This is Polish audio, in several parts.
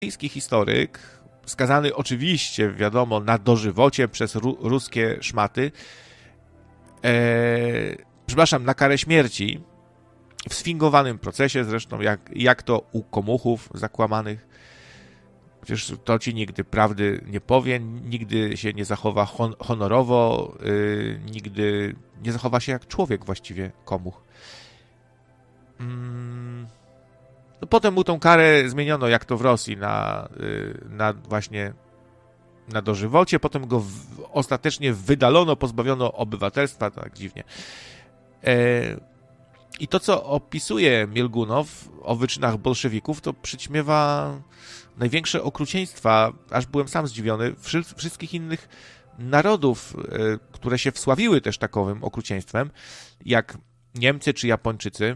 rosyjski historyk, skazany oczywiście, wiadomo, na dożywocie przez ruskie szmaty, na karę śmierci, w sfingowanym procesie zresztą, jak to u komuchów zakłamanych. Przecież to ci nigdy prawdy nie powie, nigdy się nie zachowa honorowo, nigdy nie zachowa się jak człowiek właściwie, komuch. No potem mu tą karę zmieniono, jak to w Rosji, na dożywocie, potem go ostatecznie wydalono, pozbawiono obywatelstwa, tak dziwnie. I to, co opisuje Mielgunow o wyczynach bolszewików, to przyćmiewa największe okrucieństwa, aż byłem sam zdziwiony, wszystkich innych narodów, które się wsławiły też takowym okrucieństwem, jak Niemcy czy Japończycy.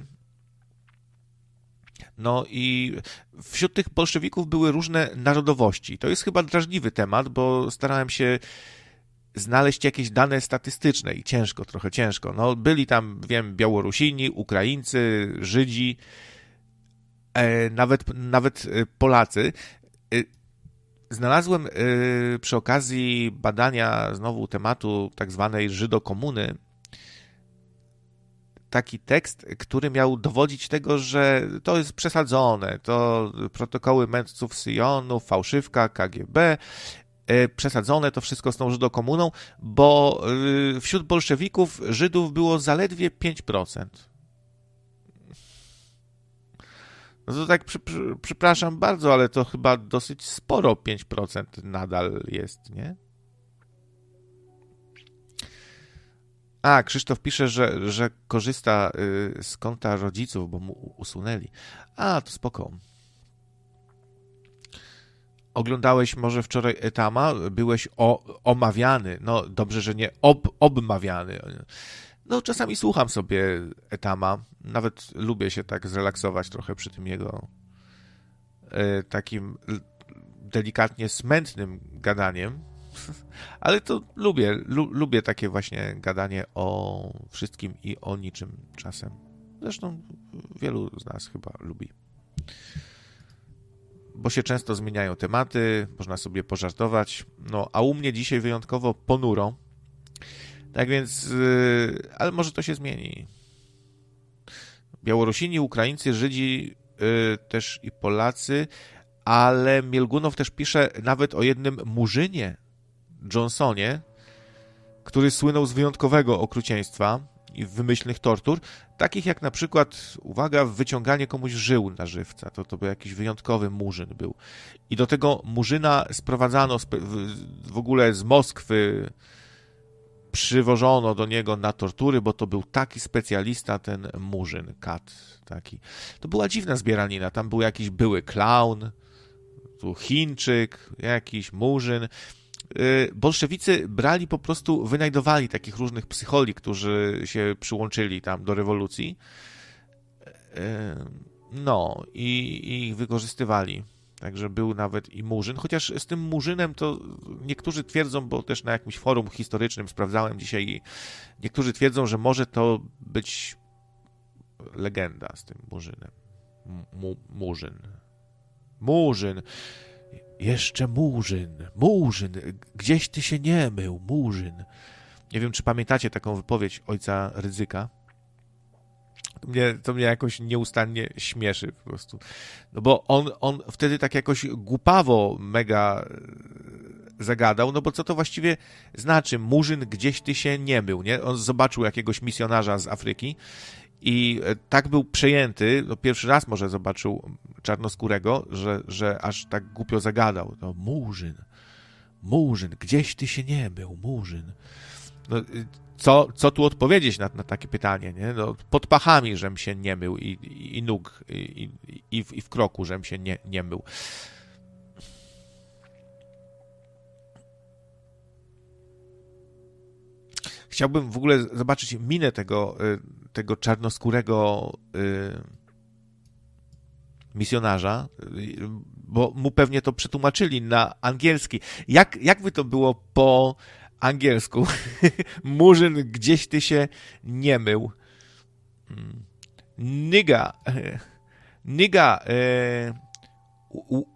No i wśród tych bolszewików były różne narodowości. To jest chyba drażliwy temat, bo starałem się znaleźć jakieś dane statystyczne i trochę ciężko. No, byli tam, wiem, Białorusini, Ukraińcy, Żydzi, nawet Polacy. Znalazłem przy okazji badania znowu tematu tak zwanej Żydokomuny taki tekst, który miał dowodzić tego, że to jest przesadzone, to protokoły mędrców Syjonu, fałszywka, KGB, przesadzone to wszystko z tą Żydokomuną, bo wśród bolszewików Żydów było zaledwie 5%. No to tak, przepraszam bardzo, ale to chyba dosyć sporo 5% nadal jest, nie? A, Krzysztof pisze, że korzysta z konta rodziców, bo mu usunęli. A, to spoko. Oglądałeś może wczoraj Etama? Byłeś omawiany. No, dobrze, że nie obmawiany. No, czasami słucham sobie Etama. Nawet lubię się tak zrelaksować trochę przy tym jego delikatnie smętnym gadaniem. Ale to lubię takie właśnie gadanie o wszystkim i o niczym czasem. Zresztą wielu z nas chyba lubi. Bo się często zmieniają tematy, można sobie pożartować. No, a u mnie dzisiaj wyjątkowo ponuro. Tak więc, ale może to się zmieni. Białorusini, Ukraińcy, Żydzi, też i Polacy, ale Mielgunow też pisze nawet o jednym Murzynie, Johnsonie, który słynął z wyjątkowego okrucieństwa i wymyślnych tortur, takich jak na przykład, uwaga, wyciąganie komuś żył na żywca. To był jakiś wyjątkowy Murzyn był. I do tego Murzyna sprowadzano w ogóle z Moskwy, przywożono do niego na tortury, bo to był taki specjalista, ten Murzyn, kat taki. To była dziwna zbieranina. Tam był jakiś były klaun, tu Chińczyk, jakiś Murzyn. Bolszewicy brali po prostu, wynajdowali takich różnych psycholi, którzy się przyłączyli tam do rewolucji. No i ich wykorzystywali. Także był nawet i Murzyn, chociaż z tym Murzynem to niektórzy twierdzą, bo też na jakimś forum historycznym sprawdzałem dzisiaj i niektórzy twierdzą, że może to być legenda z tym Murzynem. Murzyn. Jeszcze Murzyn. Gdzieś ty się nie mył, Murzyn. Nie wiem, czy pamiętacie taką wypowiedź ojca Rydzyka. To mnie jakoś nieustannie śmieszy po prostu. No bo on wtedy tak jakoś głupawo mega zagadał, no bo co to właściwie znaczy Murzyn, gdzieś ty się nie mył, nie? On zobaczył jakiegoś misjonarza z Afryki i tak był przejęty, no pierwszy raz może zobaczył czarnoskórego, że aż tak głupio zagadał. No Murzyn, gdzieś ty się nie mył, Murzyn. No, co tu odpowiedzieć na takie pytanie, nie? No, pod pachami, żem się nie mył i nóg i w kroku, żem się nie mył. Chciałbym w ogóle zobaczyć minę tego czarnoskórego misjonarza, bo mu pewnie to przetłumaczyli na angielski. Jakby to było po angielsku? Murzyn, gdzieś ty się nie mył. Nigga,